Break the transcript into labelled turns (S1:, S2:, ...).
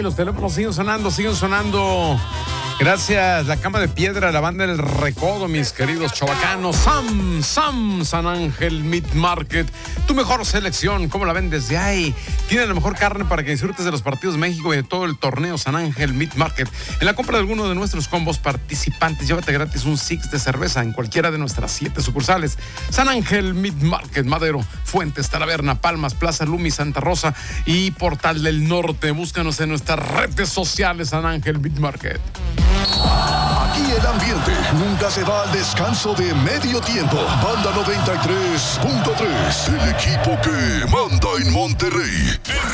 S1: Ay, los teléfonos siguen sonando. Gracias, la Cama de Piedra, la banda del Recodo, mis queridos chavacanos. Sam, San Ángel Meat Market. Tu mejor selección, ¿cómo la ven desde ahí? Tiene la mejor carne para que disfrutes de los partidos de México y de todo el torneo San Ángel Meat Market. En la compra de alguno de nuestros combos participantes, llévate gratis un six de cerveza en cualquiera de nuestras 7 sucursales. San Ángel Meat Market, Madero, Fuentes, Talavera, Palmas, Plaza Lumi, Santa Rosa y Portal del Norte. Búscanos en nuestras redes sociales, San Ángel Meat Market.
S2: Aquí el ambiente nunca se va al descanso de medio tiempo. Banda 93.3, el equipo que manda en Monterrey.